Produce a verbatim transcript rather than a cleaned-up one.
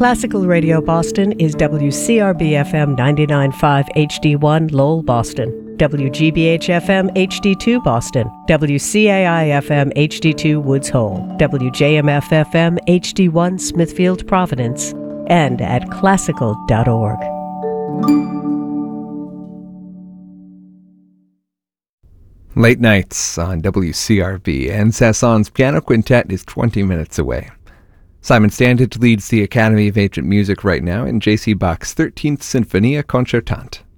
Classical Radio Boston is W C R B F M ninety-nine point five H D one Lowell, Boston, W G B H F M H D two Boston, W C A I F M H D two Woods Hole, W J M F F M H D one Smithfield, Providence, and at classical dot org. Late nights on W C R B, and Sasson's Piano Quintet is twenty minutes away. Simon Standage leads the Academy of Ancient Music right now in J C Bach's thirteenth Sinfonia Concertante.